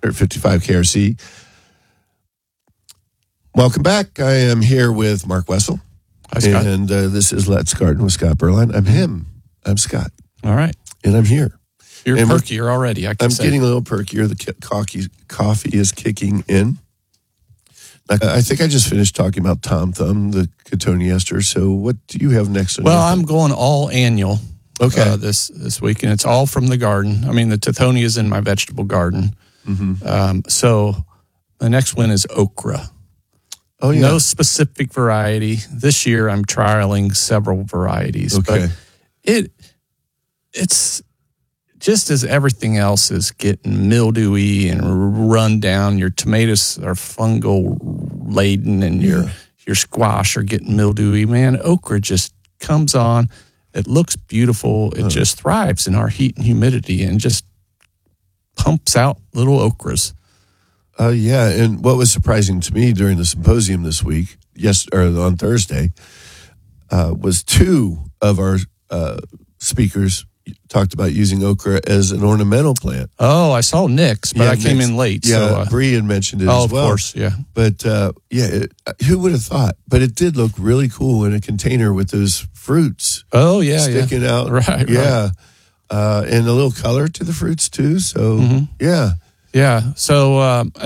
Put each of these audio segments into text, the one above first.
or 55 KRC. Welcome back. I am here with Mark Wessel. Hi, Scott. And this is Let's Garden with Scott Berline. I'm him. I'm Scott. All right. And I'm here. You're perkier already, I can say. I'm getting a little perkier. The coffee is kicking in. I think I just finished talking about Tom Thumb, the cotoneaster. So what do you have next? Well, I'm going all annual this week, and it's all from the garden. I mean, the Tithonia is in my vegetable garden. Mm-hmm. So the next one is okra. Oh, yeah. No specific variety. This year I'm trialing several varieties. Okay. But it's just as everything else is getting mildewy and run down. Your tomatoes are fungal laden, and your squash are getting mildewy. Man, okra just comes on. It looks beautiful. It just thrives in our heat and humidity, and just pumps out little okras. Yeah, and what was surprising to me during the symposium this week, on Thursday, was two of our speakers talked about using okra as an ornamental plant. Oh, I saw Nick's, but I came in late. Yeah, Bree had mentioned it as well. Of course, yeah. But, who would have thought? But it did look really cool in a container with those fruits. Oh, yeah, sticking out. Right, yeah. Right. And a little color to the fruits, too. So, yeah. Yeah. So,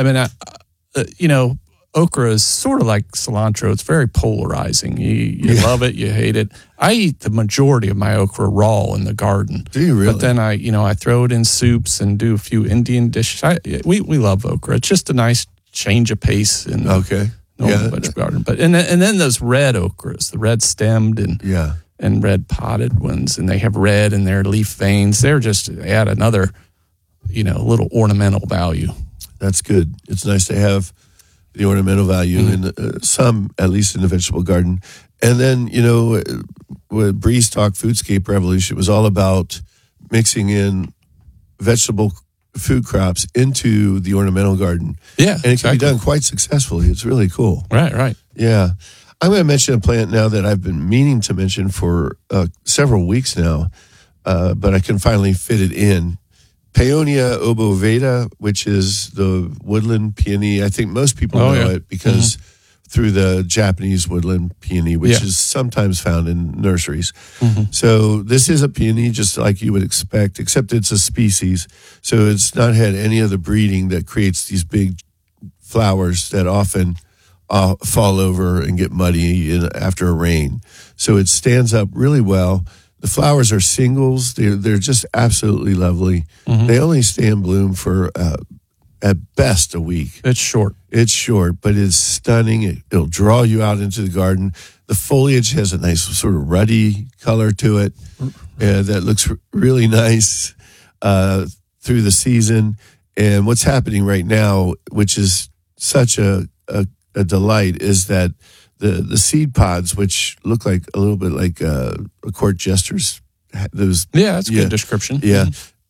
okra is sort of like cilantro. It's very polarizing. You love it, you hate it. I eat the majority of my okra raw in the garden. Do you really? But then I throw it in soups and do a few Indian dishes. We love okra. It's just a nice change of pace in the vegetable garden. But and then those red okras, the red stemmed and red potted ones, and they have red in their leaf veins. They're just add another little ornamental value. That's good. It's nice to have the ornamental value in some, at least in the vegetable garden. And then, with Bree's Talk Foodscape Revolution, it was all about mixing in vegetable food crops into the ornamental garden. Yeah, and it can be done quite successfully. It's really cool. Right. Yeah. I'm going to mention a plant now that I've been meaning to mention for several weeks now, but I can finally fit it in. Paeonia obovata, which is the woodland peony. I think most people know it because through the Japanese woodland peony, which is sometimes found in nurseries. Mm-hmm. So this is a peony just like you would expect, except it's a species. So it's not had any of the breeding that creates these big flowers that often fall over and get muddy after a rain. So it stands up really well. The flowers are singles. They're just absolutely lovely. Mm-hmm. They only stay in bloom for, at best, a week. It's short, but it's stunning. It'll draw you out into the garden. The foliage has a nice sort of ruddy color to it that looks really nice through the season. And what's happening right now, which is such a delight, is that the seed pods, which look like a little bit like a court jester's, that's a good description. Yeah,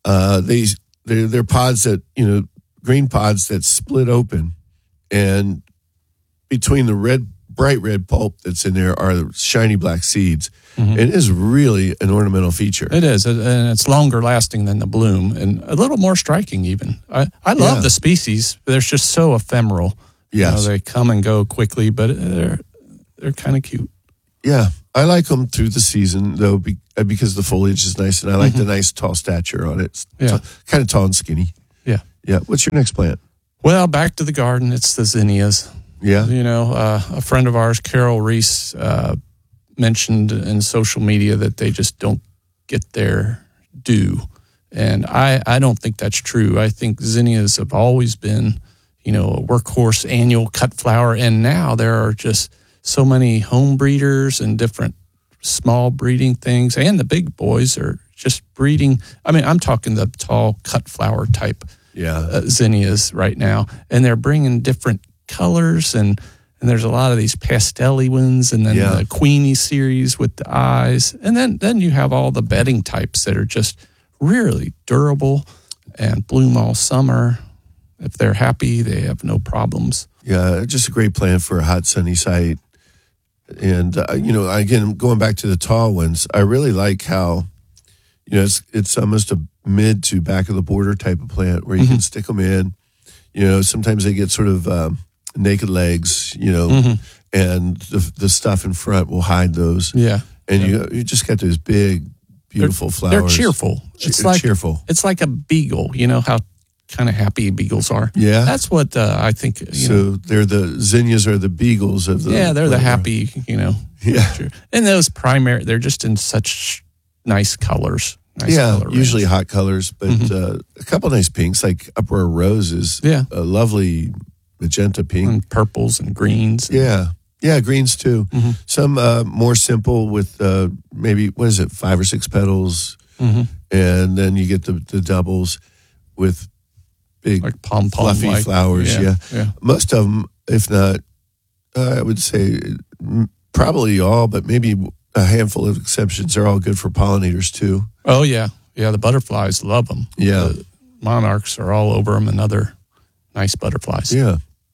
they're pods that green pods that split open, and between the bright red pulp that's in there are the shiny black seeds. Mm-hmm. It is really an ornamental feature. It is, and it's longer lasting than the bloom, and a little more striking even. I love the species. They're just so ephemeral. Yes, they come and go quickly, but they're kind of cute. Yeah, I like them through the season, though, because the foliage is nice, and I like the nice tall stature on it. It's kind of tall and skinny. Yeah. Yeah. What's your next plant? Well, back to the garden. It's the zinnias. Yeah. A friend of ours, Carol Reese, mentioned in social media that they just don't get their due. And I don't think that's true. I think zinnias have always been, a workhorse annual cut flower. And now there are just so many home breeders and different small breeding things. And the big boys are just breeding. I mean, I'm talking the tall cut flower type zinnias right now. And they're bringing different colors and there's a lot of these pastel-y ones, and then the Queenie series with the eyes. And then you have all the bedding types that are just really durable and bloom all summer. If they're happy, they have no problems. Yeah, just a great plant for a hot, sunny site. And, again, going back to the tall ones, I really like how, it's almost a mid to back of the border type of plant where you can stick them in. Sometimes they get sort of naked legs, and the stuff in front will hide those. Yeah. And you just got those big, beautiful flowers. They're cheerful. Cheerful. It's like a beagle. You know how kind of happy beagles are. Yeah. That's what I think. So they're the zinnias are the beagles of the. Yeah, they're the happy. Yeah. And those they're just in such nice colors. Usually hot colors, but a couple nice pinks, like Uproar Rose is a lovely magenta pink. And purples and greens. Yeah, greens too. Mm-hmm. Some more simple with maybe, 5 or 6 petals. Mm-hmm. And then you get the doubles with big, like pom-pom fluffy flowers. Yeah. Most of them, if not, I would say probably all, but maybe a handful of exceptions are all good for pollinators too. Oh, yeah. Yeah, the butterflies love them. Yeah. The monarchs are all over them and other nice butterflies. Yeah.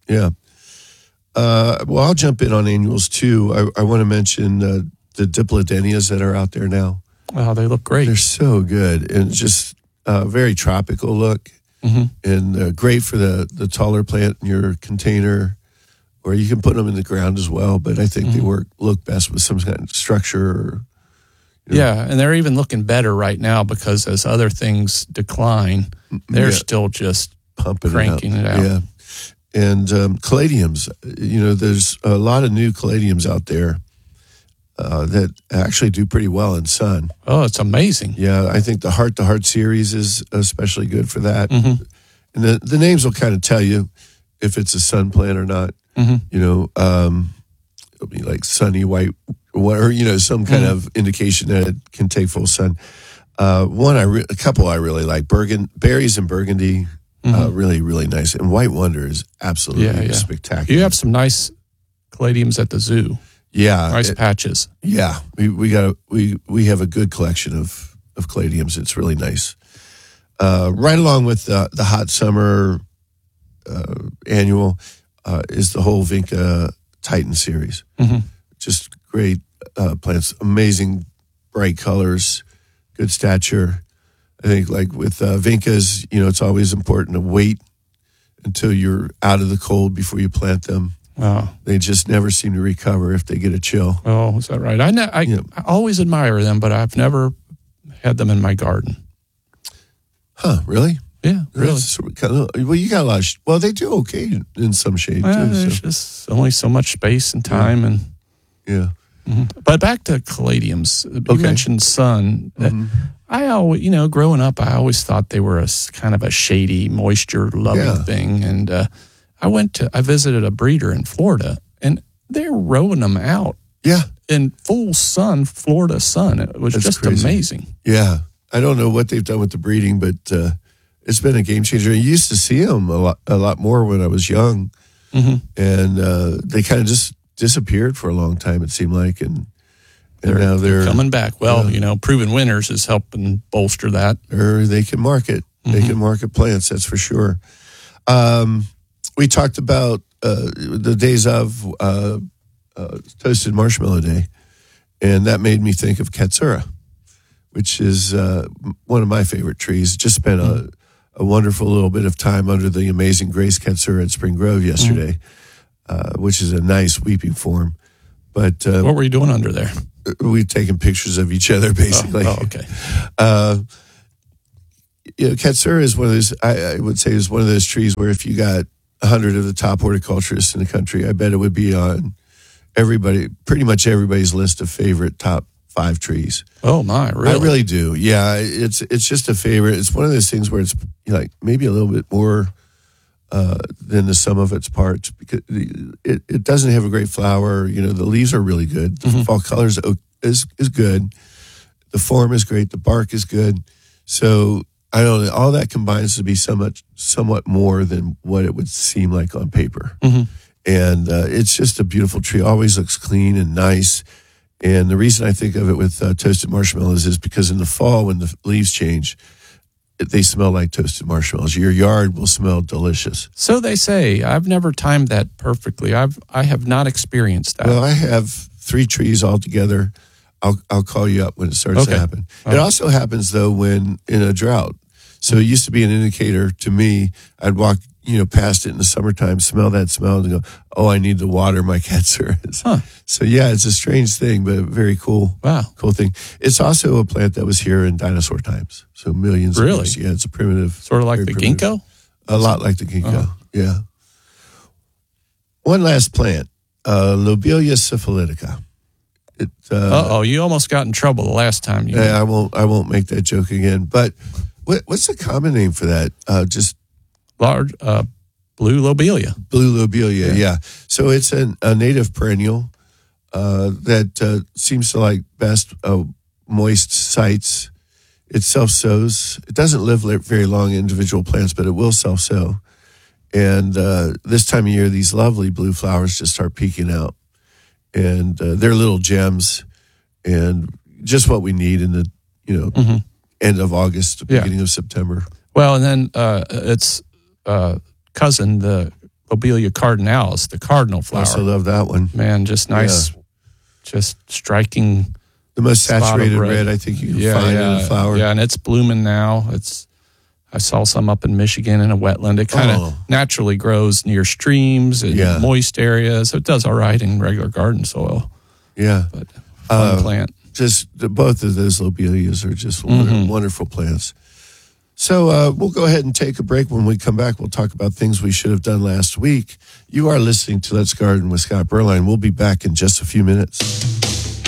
Well, I'll jump in on annuals too. I want to mention the diplodenias that are out there now. Wow, they look great. They're so good and just very tropical look, and great for the taller plant in your container, or you can put them in the ground as well. But I think they look best with some kind of structure. Or, Yeah, and they're even looking better right now because as other things decline, they're still just cranking it out. Yeah. And caladiums, there's a lot of new caladiums out there that actually do pretty well in sun. Oh, it's amazing. Yeah, I think the Heart to Heart series is especially good for that. And the names will kind of tell you if it's a sun plant or not. It'll be like sunny white, or some kind of indication that it can take full sun. A couple I really like, berries and burgundy. Really, really nice. And White Wonder is absolutely spectacular. You have some nice caladiums at the zoo. Yeah. Nice patches. Yeah. We have a good collection of caladiums. It's really nice. Right along with the hot summer annual is the whole Vinca Titan series. Just great plants, amazing bright colors, good stature. I think like with Vincas, it's always important to wait until you're out of the cold before you plant them. Oh. They just never seem to recover if they get a chill. Oh, is that right? I always admire them, but I've never had them in my garden. Huh, really? Yeah, really. Well, you got a lot of, they do okay in some shade too. There's just only so much space and time. Yeah. But back to caladiums. You mentioned sun. I always, growing up, I always thought they were a kind of a shady, moisture-loving thing. And I visited a breeder in Florida, and they're rowing them out. Yeah. In full sun, Florida sun. It was just crazy. Amazing. Yeah. I don't know what they've done with the breeding, but it's been a game changer. I used to see them a lot more when I was young, and they kind of just disappeared for a long time, it seemed like, and now they're coming back. Well, Proven Winners is helping bolster that. Or they can market. They can market plants, that's for sure. We talked about the days of Toasted Marshmallow Day, and that made me think of Katsura, which is one of my favorite trees. Just spent a wonderful little bit of time under the amazing Grace Katsura at Spring Grove yesterday, which is a nice weeping form. But what were you doing under there? We've taken pictures of each other, basically. Oh, okay. Katsura is one of those, I would say, is one of those trees where if you got 100 of the top horticulturists in the country, I bet it would be on pretty much everybody's list of favorite top 5 trees. Oh my, really? I really do. Yeah, it's just a favorite. It's one of those things where it's like maybe a little bit more than the sum of its parts, because it doesn't have a great flower. The leaves are really good. The fall colors is good. The form is great. The bark is good. So I don't know. All that combines to be somewhat more than what it would seem like on paper. And it's just a beautiful tree. Always looks clean and nice. And the reason I think of it with toasted marshmallows is because in the fall, when the leaves change, they smell like toasted marshmallows. Your yard will smell delicious. So they say. I've never timed that perfectly. I have not experienced that. Well, I have 3 trees all together. I'll call you up when it starts to happen. It also happens, though, when in a drought. So it used to be an indicator to me. I'd walk past it in the summertime, smell that smell and go, oh, I need to water my Katsuras. Huh. So yeah, it's a strange thing, but very cool. Wow. Cool thing. It's also a plant that was here in dinosaur times. So millions of Really? years. Yeah, it's a primitive. Sort of like very the primitive. ginkgo? A lot like the ginkgo. Oh. Yeah. One last plant, Lobelia syphilitica. You almost got in trouble the last time. I won't make that joke again. But what's the common name for that? Just large blue lobelia. Blue lobelia, yeah. So it's a native perennial that seems to like best moist sites. It self-sows. It doesn't live very long in individual plants, but it will self-sow. And this time of year, these lovely blue flowers just start peeking out. And they're little gems and just what we need in the, end of August, beginning of September. Well, and then its cousin, the Lobelia cardinalis, the cardinal flower. I also love that one. Man, just nice, just striking. The most saturated red I think you can find in a flower. Yeah, and it's blooming now. I saw some up in Michigan in a wetland. It kind of naturally grows near streams and moist areas. So it does all right in regular garden soil. Yeah. But fun plant. Just both of those lobelias are just wonderful plants. So we'll go ahead and take a break. When we come back, we'll talk about things we should have done last week. You are listening to Let's Garden with Scott Berline. We'll be back in just a few minutes.